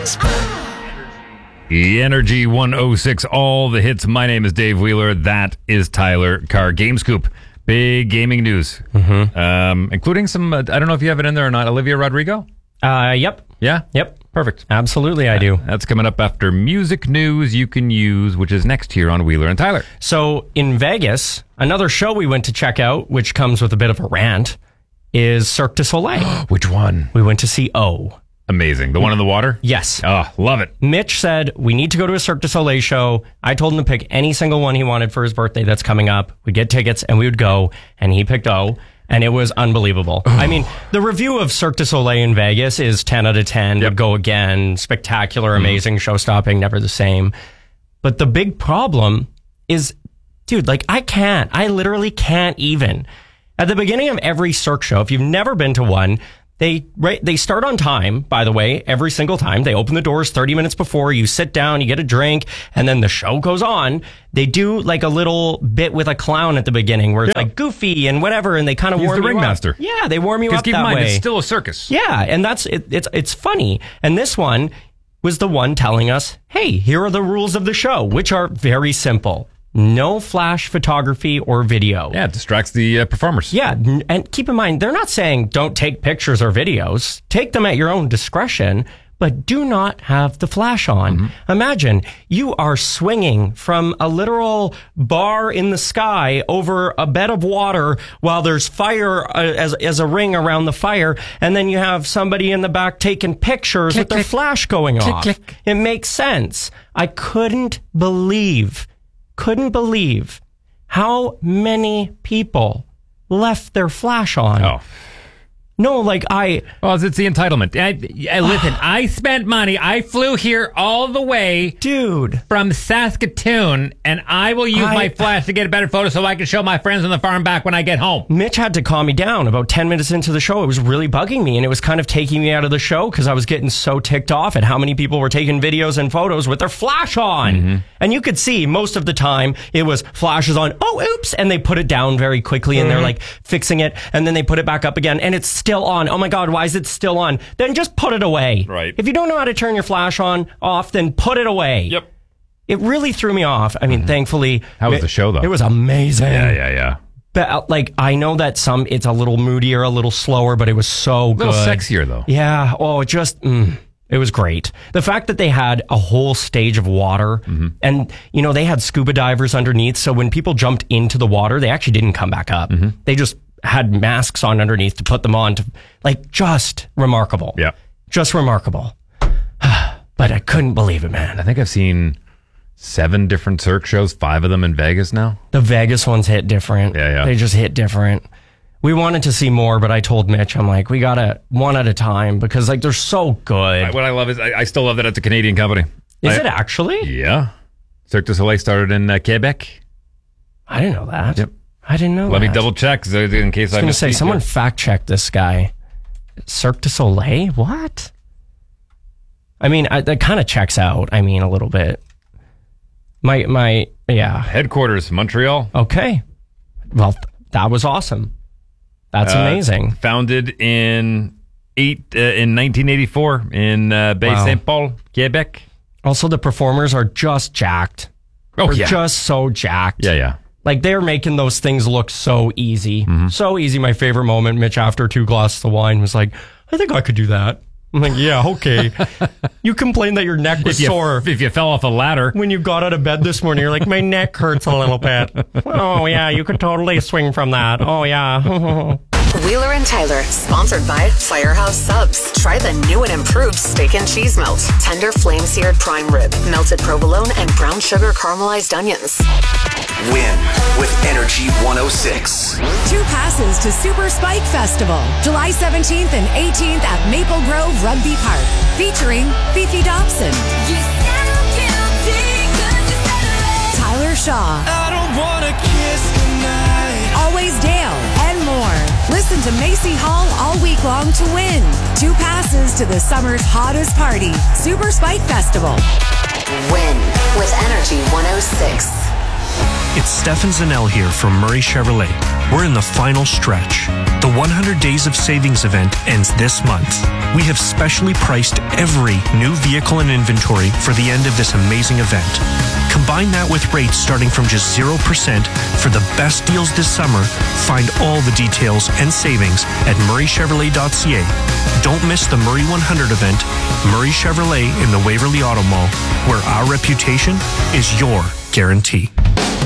Energy 106, all the hits. My name is Dave Wheeler. That is Tyler Carr. Game Scoop, big gaming news, including some. I don't know if you have it in there or not. Olivia Rodrigo. Yep. Yeah. Yep. Perfect. Absolutely, I do. That's coming up after music news you can use, which is next here on Wheeler and Tyler. So in Vegas, another show we went to check out, which comes with a bit of a rant, is Cirque du Soleil. Which one? We went to see O. Amazing. The one in the water? Yes. Oh, love it. Mitch said, we need to go to a Cirque du Soleil show. I told him to pick any single one he wanted for his birthday that's coming up. We'd get tickets and we would go. And he picked O. And it was unbelievable. I mean, the review of Cirque du Soleil in Vegas is 10 out of 10. Yep. Would go again. Spectacular, amazing, show-stopping, never the same. But the big problem is, dude, like, I literally can't even. At the beginning of every Cirque show, if you've never been to one, they start on time, by the way, every single time. They open the doors 30 minutes before. You sit down, you get a drink, and then the show goes on. They do like a little bit with a clown at the beginning where it's like goofy and whatever, and they kind of warm you up. He's the ringmaster. Yeah, they warm you up keep that in mind, way. It's still a circus. Yeah, and that's it's funny. And this one was the one telling us, hey, here are the rules of the show, which are very simple. No flash photography or video. Yeah, it distracts the performers. Yeah, and keep in mind, they're not saying don't take pictures or videos. Take them at your own discretion, but do not have the flash on. Imagine you are swinging from a literal bar in the sky over a bed of water while there's fire as a ring around the fire, and then you have somebody in the back taking pictures with their flash going off. Click. It makes sense. I couldn't believe how many people left their flash on. Oh. No, like Well, it's the entitlement. Listen, I spent money. I flew here all the way, dude, from Saskatoon, and I will use my flash to get a better photo so I can show my friends on the farm back when I get home. Mitch had to calm me down about 10 minutes into the show. It was really bugging me, and it was kind of taking me out of the show because I was getting so ticked off at how many people were taking videos and photos with their flash on. And you could see most of the time it was flashes on, oh, oops, and they put it down very quickly, and they're like fixing it, and then they put it back up again, and it's still on. Oh my God, why is it still on? Then just put it away. Right. If you don't know how to turn your flash off, then put it away. Yep. It really threw me off. I mean, thankfully. How was the show, though? It was amazing. Yeah. But like, I know that it's a little moodier, a little slower, but it was so good. A little sexier, though. Yeah. Oh, it was great. The fact that they had a whole stage of water and, they had scuba divers underneath. So when people jumped into the water, they actually didn't come back up. They just had masks on underneath to put them on to just remarkable. Yeah. Just remarkable. But I couldn't believe it, man. I think I've seen 7 different Cirque shows, 5 of them in Vegas now. The Vegas ones hit different. Yeah. They just hit different. We wanted to see more, but I told Mitch, I'm like, we got to one at a time because they're so good. What I love is I still love that it's a Canadian company. Is it actually? Yeah. Cirque du Soleil started in Quebec. I didn't know that. Yep. I didn't know that. Let me double check in case I was going to say, someone here. fact check this guy. Cirque du Soleil? What? I mean, that kind of checks out. I mean, a little bit. Yeah. Headquarters, Montreal. Okay. Well, that was awesome. That's amazing. Founded in 1984 in Bay Saint Paul, Quebec. Also, the performers are just jacked. Oh, They're just so jacked. Yeah. Like, they're making those things look so easy. So easy. My favorite moment, Mitch, after 2 glasses of wine, was like, I think I could do that. I'm like, yeah, okay. You complained that your neck was sore. If you fell off a ladder. When you got out of bed this morning, you're like, my neck hurts a little bit. Oh, yeah, you could totally swing from that. Oh, yeah. Wheeler and Tyler, sponsored by Firehouse Subs. Try the new and improved steak and cheese melt. Tender flame-seared prime rib, melted provolone, and brown sugar caramelized onions. Win with Energy 106. 2 passes to Super Spike Festival, July 17th and 18th at Maple Grove Rugby Park, featuring Fifi Dobson, Tyler Shaw, I don't wanna kiss goodnight, Always Dale, and more. Listen to Macy Hall all week long to win 2 passes to the summer's hottest party, Super Spike Festival. Win with Energy 106. It's Stefan Zanel here from Murray Chevrolet. We're in the final stretch. The 100 Days of Savings event ends this month. We have specially priced every new vehicle in inventory for the end of this amazing event. Combine that with rates starting from just 0% for the best deals this summer. Find all the details and savings at murraychevrolet.ca. Don't miss the Murray 100 event, Murray Chevrolet in the Waverly Auto Mall, where our reputation is your guarantee.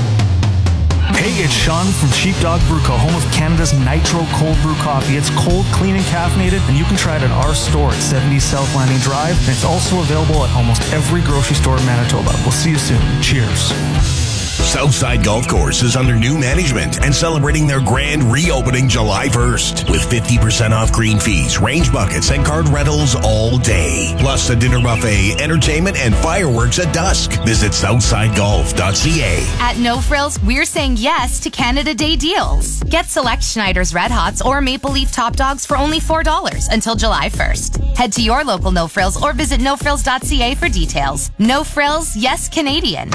Hey, it's Sean from Sheepdog Brew Co., home of Canada's Nitro Cold Brew Coffee. It's cold, clean, and caffeinated, and you can try it at our store at 70 South Landing Drive, and it's also available at almost every grocery store in Manitoba. We'll see you soon. Cheers. Southside Golf Course is under new management and celebrating their grand reopening July 1st with 50% off green fees, range buckets, and card rentals all day. Plus a dinner buffet, entertainment, and fireworks at dusk. Visit southsidegolf.ca. At No Frills, we're saying yes to Canada Day deals. Get select Schneider's Red Hots or Maple Leaf Top Dogs for only $4 until July 1st. Head to your local No Frills or visit nofrills.ca for details. No Frills, yes Canadian.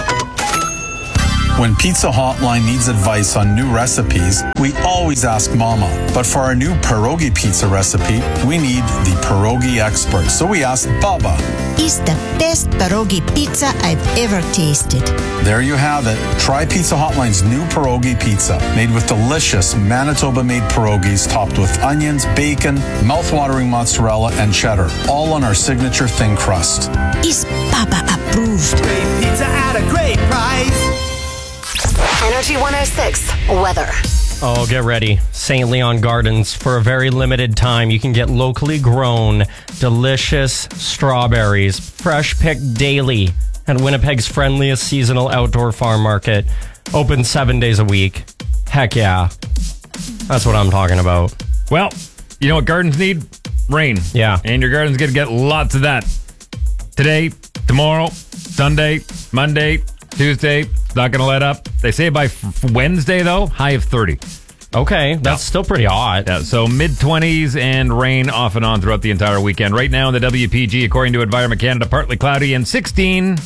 When Pizza Hotline needs advice on new recipes, we always ask Mama. But for our new pierogi pizza recipe, we need the pierogi expert. So we asked Baba. It's the best pierogi pizza I've ever tasted. There you have it. Try Pizza Hotline's new pierogi pizza, made with delicious Manitoba-made pierogies topped with onions, bacon, mouth-watering mozzarella, and cheddar, all on our signature thin crust. It's Baba approved. Great pizza at a great price. Energy 106 weather. Oh, get ready. St. Leon Gardens, for a very limited time, you can get locally grown, delicious strawberries, fresh picked daily at Winnipeg's friendliest seasonal outdoor farm market. Open 7 days a week. Heck yeah. That's what I'm talking about. Well, you know what gardens need? Rain. Yeah. And your garden's going to get lots of that. Today, tomorrow, Sunday, Monday, Tuesday. It's not going to let up. They say by Wednesday, though, high of 30. Okay, that's still pretty hot. Yeah, so mid-20s and rain off and on throughout the entire weekend. Right now in the WPG, according to Environment Canada, partly cloudy and 16. Now,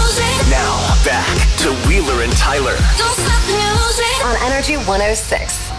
back to Wheeler and Tyler. On Energy 106.